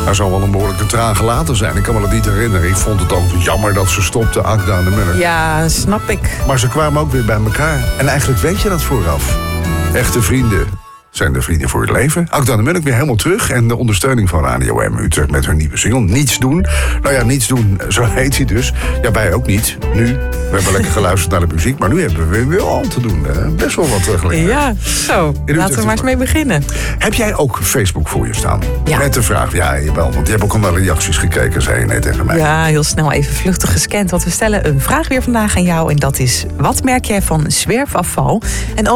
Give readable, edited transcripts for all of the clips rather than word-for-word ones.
Daar zal wel een behoorlijke traan gelaten zijn. Ik kan me dat niet herinneren. Ik vond het ook jammer dat ze stopte, Agda en de Munnik. Ja, snap ik. Maar ze kwamen ook weer bij elkaar. En eigenlijk weet je dat vooraf. Echte vrienden zijn de vrienden voor het leven. Agda en de Munnik weer helemaal terug. En de ondersteuning van Radio M Utrecht met hun nieuwe single. Niets doen. Nou ja, niets doen, zo heet hij dus. Ja, wij ook niet. Nu. We hebben lekker geluisterd naar de muziek. Maar nu hebben we weer al te doen. Best wel wat geleden. Ja, zo. Laten we maar eens mee beginnen. Heb jij ook Facebook voor je staan? Ja. Met de vraag, ja, jawel. Want je hebt ook al naar reacties gekeken, zei je net tegen mij. Ja, heel snel even vluchtig gescand. Want we stellen een vraag weer vandaag aan jou. En dat is, wat merk jij van zwerfafval en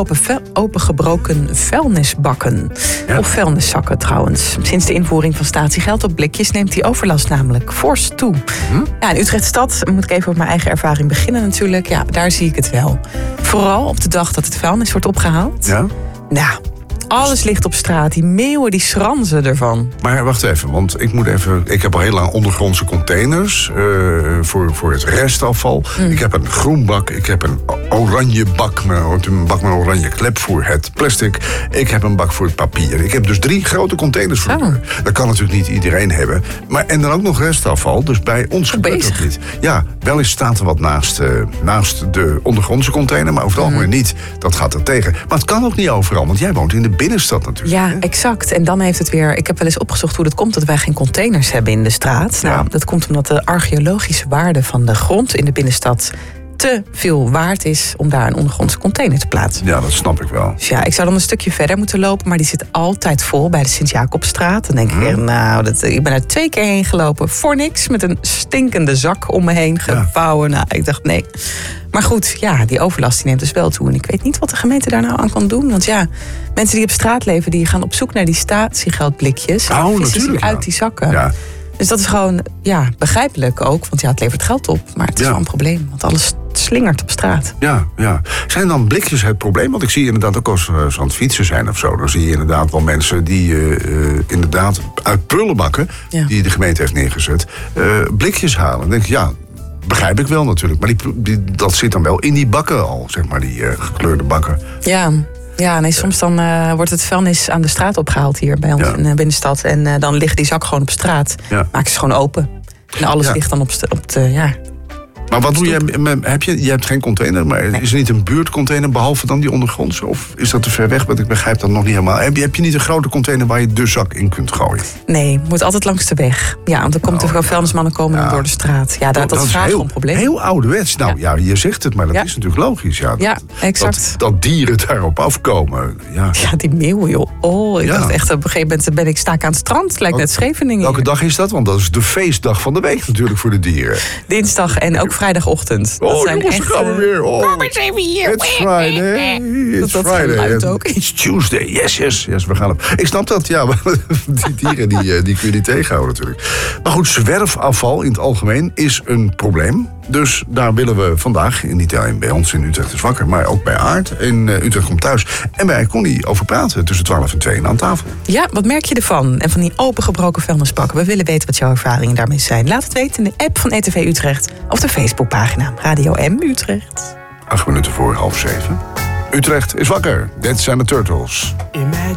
opengebroken vuilnisbakken? Ja. Of vuilniszakken trouwens. Sinds de invoering van statiegeld op blikjes neemt die overlast namelijk fors toe. Ja, in Utrecht stad, moet ik even op mijn eigen ervaring beginnen natuurlijk. Ja, daar zie ik het wel. Vooral op de dag dat het vuilnis wordt opgehaald. Ja? Nou, alles ligt op straat. Die meeuwen die schranzen ervan. Maar wacht even, want ik heb al heel lang ondergrondse containers voor het restafval. Ik heb een groen bak, ik heb een oranje bak met een oranje klep voor het plastic. Ik heb een bak voor het papier. Ik heb dus 3 grote containers voor me. Dat kan natuurlijk niet iedereen hebben. En dan ook nog restafval, dus bij ons gebeurt dat niet. Ja, wel eens staat er wat naast de ondergrondse container, maar over het algemeen niet. Dat gaat er tegen. Maar het kan ook niet overal, want jij woont in de binnenstad natuurlijk. Ja, exact. En dan heeft het weer... Ik heb wel eens opgezocht hoe dat komt dat wij geen containers hebben in de straat. Ja. Nou, dat komt omdat de archeologische waarde van de grond in de binnenstad te veel waard is om daar een ondergrondse container te plaatsen. Ja, dat snap ik wel. Dus ja, ik zou dan een stukje verder moeten lopen, maar die zit altijd vol bij de Sint-Jacobstraat. Dan denk ik weer, ik ben er 2 keer heen gelopen voor niks, met een stinkende zak om me heen gevouwen. Nou, ik dacht, nee. Maar goed, ja, die overlast die neemt dus wel toe. En ik weet niet wat de gemeente daar nou aan kan doen. Want ja, mensen die op straat leven, die gaan op zoek naar die statiegeldblikjes. Oh, vissen natuurlijk. uit die zakken. Ja. Dus dat is gewoon, ja, begrijpelijk ook. Want ja, het levert geld op. Maar het is wel een probleem. Want alles slingert op straat. Ja. Zijn dan blikjes het probleem? Want ik zie inderdaad ook als ze aan het fietsen zijn of zo. Dan zie je inderdaad wel mensen die inderdaad uit prullenbakken, die de gemeente heeft neergezet, blikjes halen. Dan denk ik, ja, begrijp ik wel natuurlijk. Maar dat zit dan wel in die bakken al, zeg maar, die gekleurde bakken. Ja, nee, soms dan wordt het vuilnis aan de straat opgehaald hier bij ons in de binnenstad. En dan ligt die zak gewoon op straat. Maken ze gewoon open. En alles ligt dan op de Maar wat doe je? Je hebt geen container, maar is er niet een buurtcontainer behalve dan die ondergrondse? Of is dat te ver weg? Want ik begrijp dat nog niet helemaal. Heb je niet een grote container waar je de zak in kunt gooien? Nee, moet altijd langs de weg. Ja, want dan komt er vuilnismannen komen dan door de straat. Ja, dat is vaak een probleem. Heel ouderwets. Nou ja, je zegt het, maar dat is natuurlijk logisch. Ja, exact. Dat dieren daarop afkomen. Ja, die meeuwen, joh. Oh, ik dacht echt, op een gegeven moment sta ik aan het strand. Het lijkt net Scheveningen. Welke dag is dat? Want dat is de feestdag van de week natuurlijk voor de dieren. Dinsdag en ook vrijdagochtend. Dat zijn jongens, echt, gaan we weer. Kom eens even hier. It's Friday. It's Friday. Ook. It's Tuesday. Yes, we gaan op. Ik snap dat, ja. Die dieren die kun je niet tegenhouden natuurlijk. Maar goed, zwerfafval in het algemeen is een probleem. Dus daar willen we vandaag, niet alleen bij ons in Utrecht is Wakker, maar ook bij Aard in Utrecht Komt Thuis en bij Connie over praten tussen 12 en 2 aan tafel. Ja, wat merk je ervan? En van die opengebroken vuilnisbakken. We willen weten wat jouw ervaringen daarmee zijn. Laat het weten in de app van ETV Utrecht of de Facebookpagina Radio M Utrecht. 8 minuten voor 6:30. Utrecht is wakker. Dit zijn de Turtles. Imagine